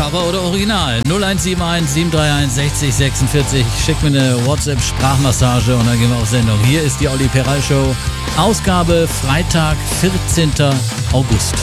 Cover oder Original. 0171 731 60 46. Schick mir eine WhatsApp-Sprachmassage und dann gehen wir auf Sendung. Hier ist die Olli Peral Show. Ausgabe Freitag, 14. August.